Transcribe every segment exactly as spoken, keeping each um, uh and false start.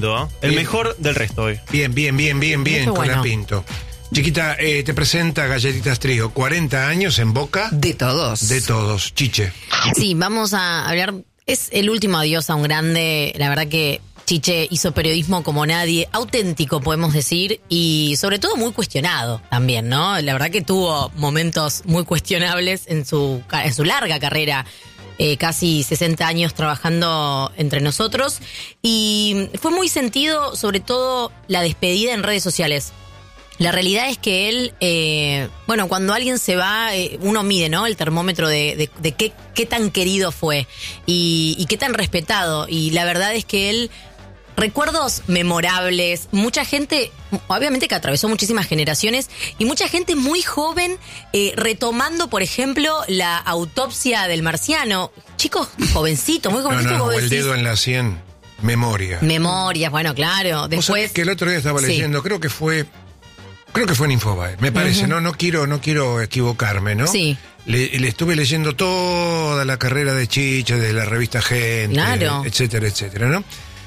El Bien. mejor del resto hoy. Bien, bien, bien, bien, bien, Mucho con la bueno. Pinto. Chiquita, eh, te presenta Galletitas Trío. cuarenta años en boca De todos. de todos. Chiche. Sí, vamos a hablar. Es el último adiós a un grande. La verdad que Chiche hizo periodismo como nadie, auténtico podemos decir, y sobre todo muy cuestionado también, ¿no? La verdad que tuvo momentos muy cuestionables en su, ca- en su larga carrera. Eh, casi sesenta años trabajando entre nosotros, y fue muy sentido sobre todo la despedida en redes sociales. La realidad es que él, eh, bueno, cuando alguien se va, eh, uno mide, ¿no? El termómetro de, de, de qué, qué tan querido fue y, y qué tan respetado. Y la verdad es que él, recuerdos memorables, mucha gente, obviamente que atravesó muchísimas generaciones, y mucha gente muy joven eh, retomando, por ejemplo, la autopsia del marciano. Chicos jovencitos, muy No, jovencitos. no, no, vos o el decís, dedo en la sien. Memoria. memorias, bueno, claro. Vos sabés Después, que el otro día estaba Sí. leyendo, creo que fue... Creo que fue en Infobae, me parece, ¿no? No quiero, no quiero equivocarme, ¿no? Sí. Le, le estuve leyendo toda la carrera de Chiche, de la revista Gente, Claro. etcétera, etcétera, ¿no?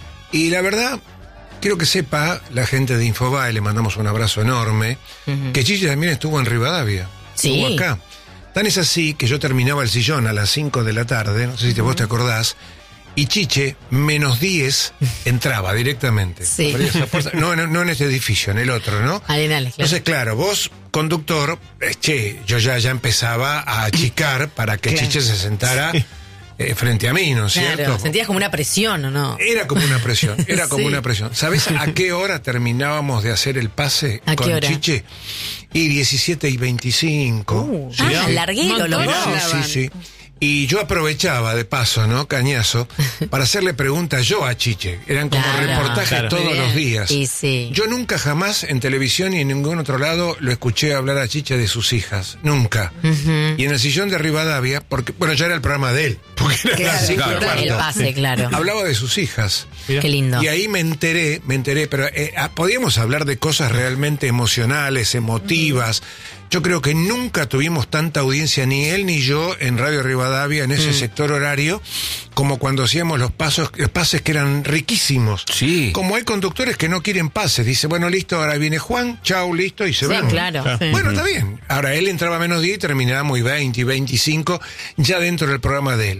Y la verdad, quiero que sepa la gente de Infobae, le mandamos un abrazo enorme, Ujú. que Chiche también estuvo en Rivadavia. Sí. Estuvo acá. Tan es así que yo terminaba el sillón a las cinco de la tarde, no sé si te, vos te acordás, y Chiche, menos diez, entraba directamente. Sí. Abría esa puerta. No, no, no en este edificio, en el otro, ¿no? Arenales, claro. Entonces, claro, vos, conductor, eh, che, yo ya, ya empezaba a achicar para que Claro. Chiche se sentara eh, frente a mí, ¿no es Claro, cierto? sentías como una presión, ¿o no? Era como una presión, era como Sí. una presión. ¿Sabés a qué hora terminábamos de hacer el pase ¿A con qué hora? Chiche? Y diecisiete y veinticinco. Uh, Ah, larguero, lo Montón. logró. Sí, sí, sí. Y yo aprovechaba, de paso, ¿no? Cañazo, para hacerle preguntas yo a Chiche. Eran como Claro. reportajes Claro. todos Muy bien. los días. Y sí. Yo nunca jamás en televisión y en ningún otro lado lo escuché hablar a Chiche de sus hijas. Nunca. Ujú. Y en el sillón de Rivadavia, porque, bueno, ya era el programa de él. Porque era Claro, las cinco y claro. cuarto. El pase, claro. Hablaba de sus hijas. Mirá. Qué lindo. Y ahí me enteré, me enteré, pero eh, ah, podíamos hablar de cosas realmente emocionales, emotivas. Yo creo que nunca tuvimos tanta audiencia, ni él ni yo, en Radio Rivadavia, en ese sector horario, como cuando hacíamos los pasos, los pases que eran riquísimos. Sí. Como hay conductores que no quieren pases. Dice, bueno, listo, ahora viene Juan, chau, listo, y se Sí, van. claro. Claro. Bueno, está bien. Ahora él entraba a menos diez y terminábamos y veinte y veinticinco ya dentro del programa de él.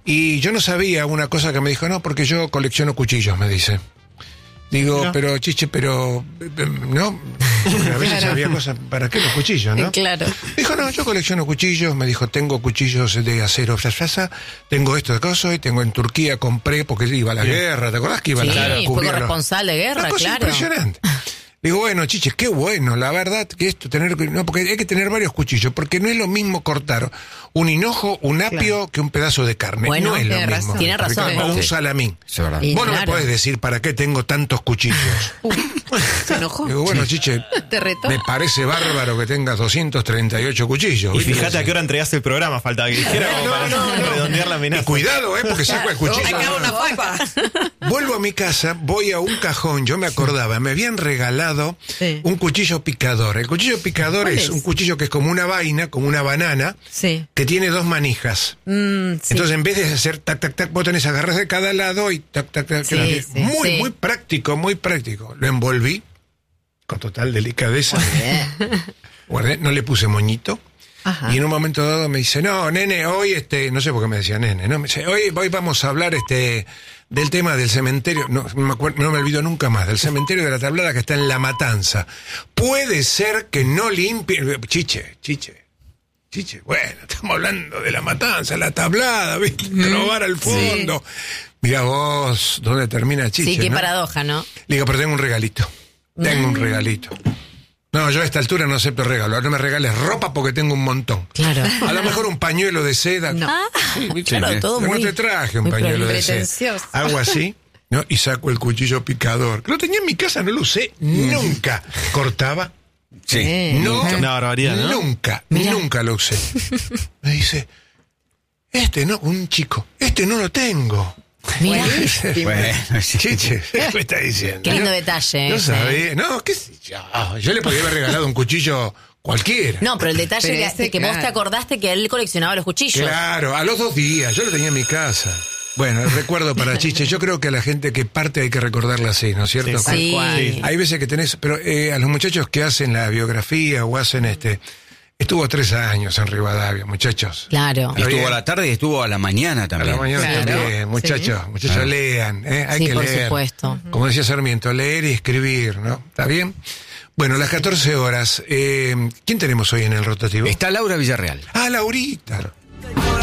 Y yo no sabía una cosa que me dijo, no, porque yo colecciono cuchillos, me dice. Digo, No. pero Chiche, pero eh, eh, no, porque a veces Claro. había cosas, ¿para qué los cuchillos, no? Claro. Dijo, no, yo colecciono cuchillos, me dijo, tengo cuchillos de acero, frasfasa, tengo esto de cosas, y tengo en Turquía, compré, porque iba a la Bien. guerra, ¿te acordás que iba Sí, a la fue cubría los- corresponsal de guerra, Una cosa claro. impresionante. Digo, bueno, Chiche, qué bueno, la verdad que esto, tener, no, porque hay que tener varios cuchillos, porque no es lo mismo cortar un hinojo, un apio, que un pedazo de carne. Bueno, no es lo tiene mismo. razón. Tiene razón. Ricardo, o un Sí. salamín. Eso es verdad. Y- Vos no me claro. podés decir para qué tengo tantos cuchillos. Se enojó. Digo, bueno, Chiche, Te retó. me parece bárbaro que tengas doscientos treinta y ocho cuchillos. Y ¿viste? fíjate a qué hora entregaste el programa, falta que dijera como para redondear la Y amenaza. cuidado, eh, porque saco el cuchillo. Acá una papa. Vuelvo a mi casa, voy a un cajón, yo me acordaba, me habían regalado Sí. un cuchillo picador. El cuchillo picador ¿Cuál es, es? un cuchillo que es como una vaina, como una banana, Sí. que tiene dos manijas. Mm, sí. Entonces, en vez de hacer tac, tac, tac, vos tenés agarras de cada lado y tac, tac, tac. Sí, tac. sí, muy, sí. muy práctico, muy práctico. Lo envolví con total delicadeza. Guardé, no le puse moñito. Ajá. Y en un momento dado me dice, no, nene, hoy este, no sé por qué me decía nene, ¿no? Me dice, hoy, hoy vamos a hablar este del tema del cementerio, no me acuerdo, no me olvido nunca más, del cementerio de la Tablada que está en La Matanza. Puede ser que no limpie, chiche, chiche, chiche, bueno, estamos hablando de La Matanza, la Tablada, ¿viste? Robar al fondo. Mira vos, ¿dónde termina chiche? Sí, qué ¿no? paradoja, ¿no? Le digo, pero tengo un regalito. Tengo un regalito. No, yo a esta altura no acepto regalo. No me regales ropa porque tengo un montón. Claro. A lo mejor un pañuelo de seda. No. Sí, ¿viste? Claro, Sí, todo Pero muy... no te traje un muy pañuelo de seda. pretencioso. Algo así, ¿no? Y saco el cuchillo picador. Que lo tenía en mi casa, no lo usé nunca. Cortaba. Sí. Eh, No, Una barbaridad, ¿no? nunca, Mirá. nunca lo usé. Me dice, este no, un chico, este no lo tengo. Mira, Bueno, sí. Chiche, ¿qué me está diciendo? qué lindo Yo- detalle. No ese. sabía, no, qué sé yo. Yo le podía haber regalado un cuchillo cualquiera. No, pero el detalle Pero que, ese, que vos claro. te acordaste que él coleccionaba los cuchillos. Claro, a los dos días, yo lo tenía en mi casa. Bueno, el recuerdo para Chiche. Yo creo que a la gente que parte hay que recordarla así, ¿no es cierto? Sí, tal Con- cual. Sí. Hay veces que tenés, pero eh, a los muchachos que hacen la biografía o hacen este, estuvo tres años en Rivadavia, muchachos. Claro. Y estuvo bien. a la tarde y estuvo a la mañana A también. la mañana Claro. también, muchachos, Sí. muchachos, Ah. lean, ¿eh? Hay Sí, que por leer. supuesto. Como decía Sarmiento, leer y escribir, ¿no? ¿Está bien? Bueno, las catorce horas. Eh, ¿Quién tenemos hoy en el rotativo? Está Laura Villarreal. Ah, Laurita.